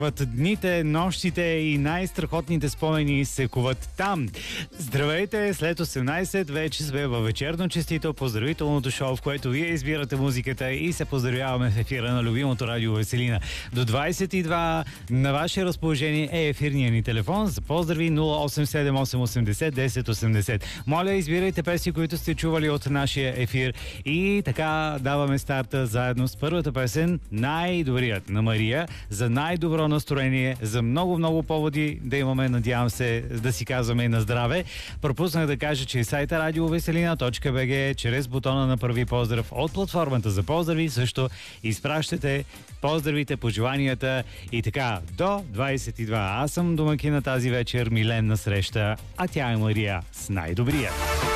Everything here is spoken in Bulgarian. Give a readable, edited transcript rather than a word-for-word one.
Дните, нощите и най-страхотните спомени се куват там. Здравейте, след 18 вече сме във вечерно честито поздравителното шоу, в което вие избирате музиката и се поздравяваме в ефира на любимото радио Веселина. До 22 на ваше разположение е ефирния ни телефон за поздрави 0878801080. Моля, избирайте песни, които сте чували от нашия ефир и така даваме старта заедно с първата песен "Най-добрият" на Мария за най-добро настроение, за много поводи да имаме, надявам се, да си казваме и на здраве. Пропуснах да кажа, че сайта radioveselina.bg чрез бутона на първи поздрав от платформата за поздрави също изпращате поздравите, пожеланията и така до 22. Аз съм домакина тази вечер, Милен насреща, а тя е Мария с "Най-добрия".